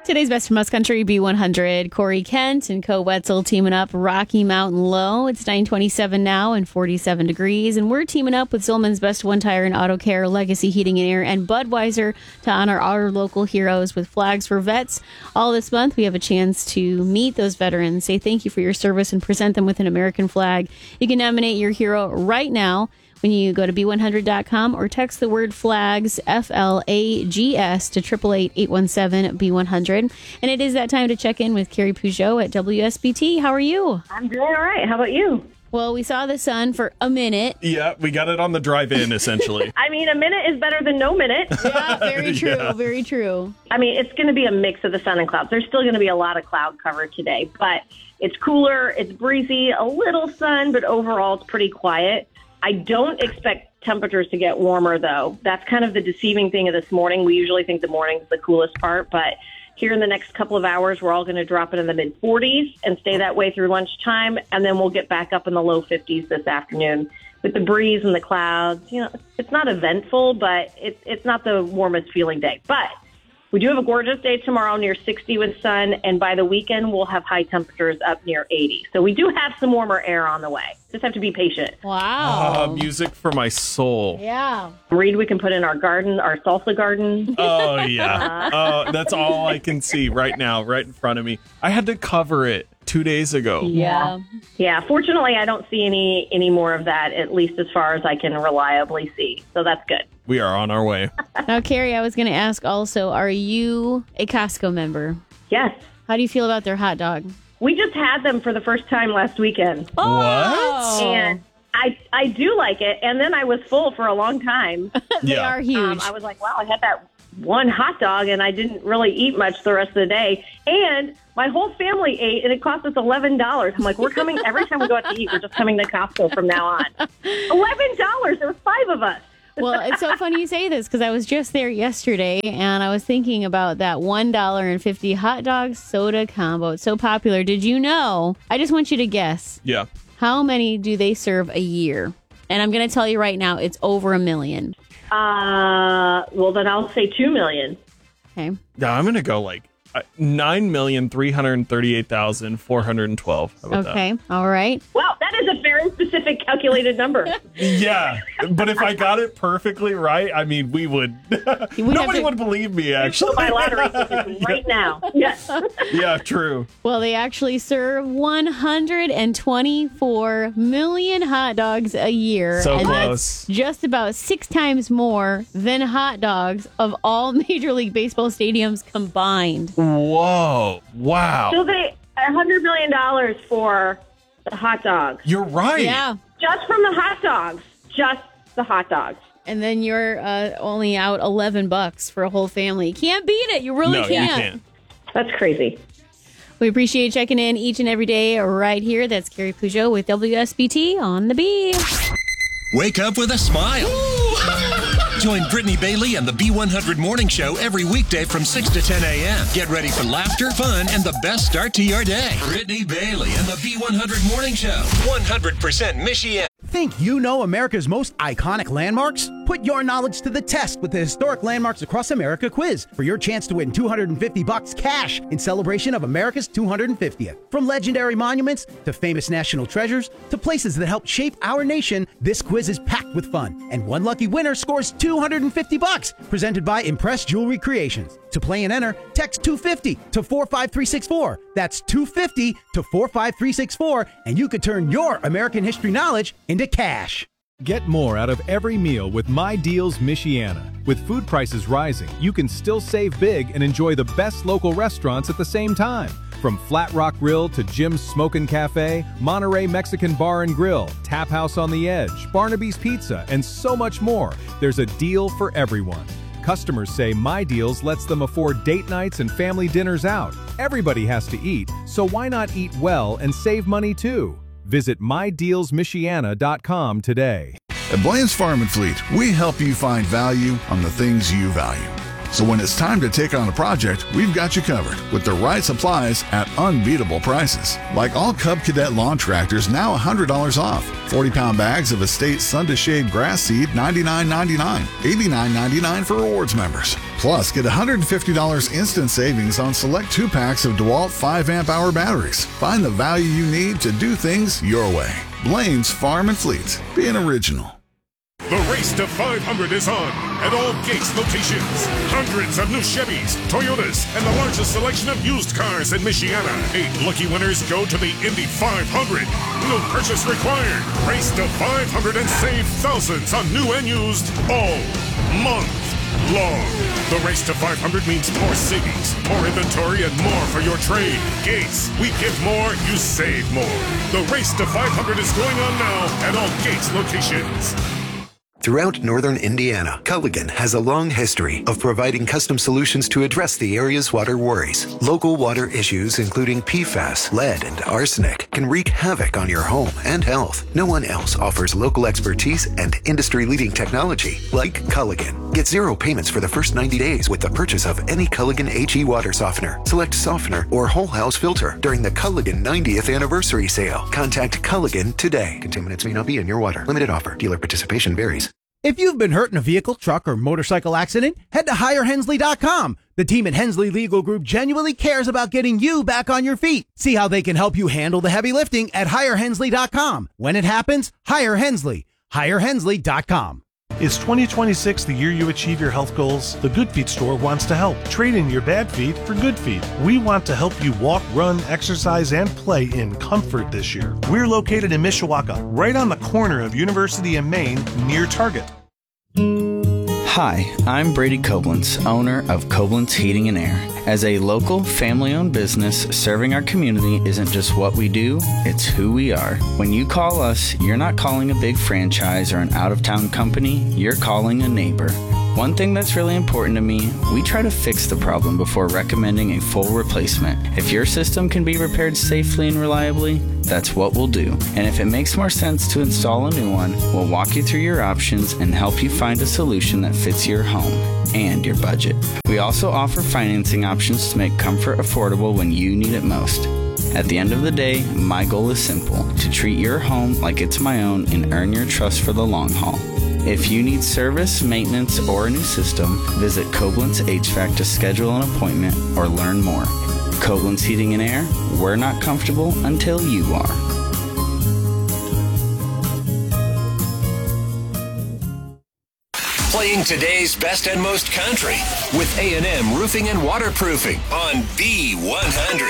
Today's Best from Us Country B100, Corey Kent and Co Wetzel teaming up Rocky Mountain Low. It's 9:27 now and 47 degrees. And we're teaming up with Zillman's Best One Tire and Auto Care, Legacy Heating and Air, and Budweiser to honor our local heroes with flags for vets. All this month, we have a chance to meet those veterans, say thank you for your service, and present them with an American flag. You can nominate your hero right now when you go to B100.com or text the word FLAGS, FLAGS, to 888-817-B100. And it is that time to check in with Carrie Peugeot at WSBT. How are you? I'm doing all right. How about you? Well, we saw the sun for a minute. Yeah, we got it on the drive-in, essentially. I mean, a minute is better than no minute. Yeah, very true, Yeah. very true. I mean, it's going to be a mix of the sun and clouds. There's still going to be a lot of cloud cover today, but it's cooler, it's breezy, a little sun, but overall it's pretty quiet. I don't expect temperatures to get warmer, though. That's kind of the deceiving thing of this morning. We usually think the morning's the coolest part, but here in the next couple of hours, we're all going to drop it in the mid-40s and stay that way through lunchtime, and then we'll get back up in the low 50s this afternoon. With the breeze and the clouds, you know, it's not eventful, but it's not the warmest feeling day. But we do have a gorgeous day tomorrow near 60 with sun, and by the weekend, we'll have high temperatures up near 80. So we do have some warmer air on the way. Just have to be patient. Wow. Music for my soul. Yeah. Reed, we can put in our garden, our salsa garden. Oh, yeah. Oh, that's all I can see right now, right in front of me. I had to cover it 2 days ago. Yeah. Yeah, fortunately, I don't see any more of that, at least as far as I can reliably see. So that's good. We are on our way. Now, Carrie, I was going to ask also, are you a Costco member? Yes. How do you feel about their hot dog? We just had them for the first time last weekend. Oh. And I do like it. And then I was full for a long time. They Yeah. are huge. I was like, wow, I had that one hot dog and I didn't really eat much the rest of the day. And my whole family ate and it cost us $11. I'm like, we're coming every time we go out to eat, we're just coming to Costco from now on. $11. There was 5 of us. Well, it's so funny you say this because I was just there yesterday and I was thinking about that $1.50 hot dog soda combo. It's so popular. Did you know? I just want you to guess. Yeah. How many do they serve a year? And I'm going to tell you right now, it's over 1 million. Well, then I'll say 2 million. Okay. Yeah, I'm going to go like 9,338,412. How about Okay. All right. Wow, that is a very specific calculated number. that? Yeah. But if I got it perfectly right, I mean, we would. Nobody would believe me, actually. My lottery ticket right now. Yes. Yeah, true. Well, they actually serve 124 million hot dogs a year. So and close. That's just about 6 times more than hot dogs of all Major League Baseball stadiums combined. Whoa. Wow. So they $100 million for the hot dogs. You're right. Yeah. Just from the hot dogs. Just the hot dogs. And then you're only out $11 for a whole family. You can't beat it. You really No, can't. you can't. That's crazy. We appreciate checking in each and every day right here. That's Carrie Peugeot with WSBT on the B. Wake up with a smile. Join Brittany Bailey and the B100 Morning Show every weekday from 6 to 10 a.m. Get ready for laughter, fun, and the best start to your day. Brittany Bailey and the B100 Morning Show. 100% Michigan. Think you know America's most iconic landmarks? Put your knowledge to the test with the Historic Landmarks Across America quiz for your chance to win $250 cash in celebration of America's 250th. From legendary monuments to famous national treasures to places that helped shape our nation, this quiz is packed with fun. And one lucky winner scores $250, presented by Impress Jewelry Creations. To play and enter, text 250 to 45364. That's 250 to 45364, and you could turn your American history knowledge into cash. Get more out of every meal with My Deals Michiana. With food prices rising, you can still save big and enjoy the best local restaurants at the same time. From Flat Rock Grill to Jim's Smokin' Cafe, Monterey Mexican Bar and Grill, Tap House on the Edge, Barnaby's Pizza, and so much more, there's a deal for everyone. Customers say My Deals lets them afford date nights and family dinners out. Everybody has to eat, so why not eat well and save money too? Visit MyDealsMichiana.com today. At Bland's Farm and Fleet, we help you find value on the things you value. So when it's time to take on a project, we've got you covered with the right supplies at unbeatable prices. Like all Cub Cadet lawn tractors, now $100 off. 40-pound bags of Estate Sun to Shade grass seed, $99.99. $89.99 for rewards members. Plus, get $150 instant savings on select 2-packs of DeWalt 5-amp-hour batteries. Find the value you need to do things your way. Blaine's Farm and Fleet. Be an original. The race to 500 is on at all Gates locations. Hundreds of new Chevys, Toyotas, and the largest selection of used cars in Michiana. 8 lucky winners go to the Indy 500. No purchase required. Race to 500 and save thousands on new and used all month long. The race to 500 means more savings, more inventory, and more for your trade. Gates, we give more, you save more. The race to 500 is going on now at all Gates locations. Throughout northern Indiana, Culligan has a long history of providing custom solutions to address the area's water worries. Local water issues, including PFAS, lead, and arsenic, can wreak havoc on your home and health. No one else offers local expertise and industry-leading technology like Culligan. Get 0 payments for the first 90 days with the purchase of any Culligan HE water softener, select softener, or whole house filter during the Culligan 90th anniversary sale. Contact Culligan today. Contaminants may not be in your water. Limited offer. Dealer participation varies. If you've been hurt in a vehicle, truck, or motorcycle accident, head to HireHensley.com. The team at Hensley Legal Group genuinely cares about getting you back on your feet. See how they can help you handle the heavy lifting at HireHensley.com. When it happens, hire Hensley. HireHensley.com. Is 2026 the year you achieve your health goals? The Good Feet store wants to help. Trade in your bad feet for good feet. We want to help you walk, run, exercise, and play in comfort this year. We're located in Mishawaka, right on the corner of University and Main, near Target. Hi, I'm Brady Koblenz, owner of Koblenz Heating and Air. As a local, family-owned business, serving our community isn't just what we do, it's who we are. When you call us, you're not calling a big franchise or an out-of-town company, you're calling a neighbor. One thing that's really important to me, we try to fix the problem before recommending a full replacement. If your system can be repaired safely and reliably, that's what we'll do. And if it makes more sense to install a new one, we'll walk you through your options and help you find a solution that fits your home and your budget. We also offer financing options to make comfort affordable when you need it most. At the end of the day, my goal is simple: to treat your home like it's my own and earn your trust for the long haul. If you need service, maintenance, or a new system, visit Koblenz HVAC to schedule an appointment or learn more. Koblenz Heating and Air, we're not comfortable until you are. Playing today's best and most country with A&M Roofing and Waterproofing on B100.